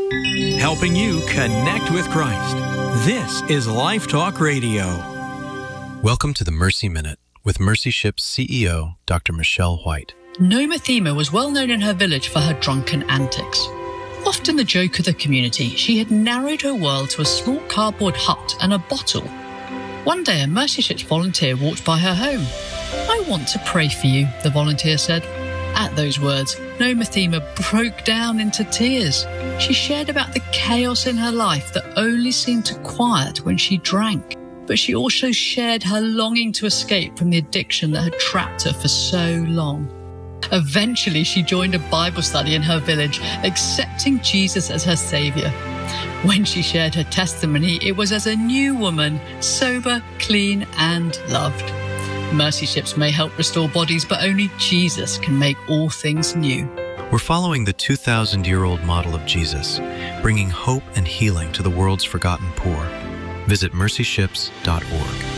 helping you connect with Christ. This is Life Talk Radio. Welcome to the Mercy Minute with Mercy Ships CEO, Dr. Michelle White. Nomathema was well known in her village for her drunken antics. Often the joke of the community, she had narrowed her world to a small cardboard hut and a bottle. One day, a Mercy Ships volunteer walked by her home. "I want to pray for you," the volunteer said. At those words, Nomathema broke down into tears. She shared about the chaos in her life that only seemed to quiet when she drank. But she also shared her longing to escape from the addiction that had trapped her for so long. Eventually, she joined a Bible study in her village, accepting Jesus as her saviour. When she shared her testimony, it was as a new woman, sober, clean, and loved. Mercy Ships may help restore bodies, but only Jesus can make all things new. We're following the 2,000-year-old model of Jesus, bringing hope and healing to the world's forgotten poor. Visit mercyships.org.